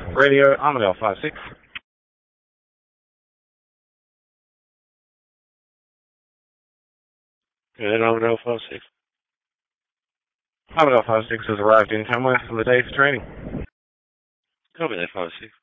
Radio Armadale 56. Good, Armadale 56. Armadale 56 has arrived in Tamworth for the day for training. Copy that, 56.